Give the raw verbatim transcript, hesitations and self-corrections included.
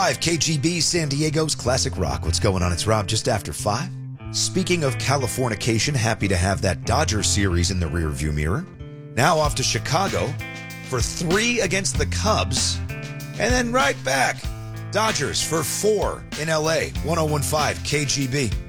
five K G B, San Diego's classic rock. What's going on? It's Rob just after five. Speaking of Californication, happy to have that Dodger series in the rearview mirror. Now off to Chicago for three against the Cubs. And then right back. Dodgers for four in L A. ten fifteen K G B.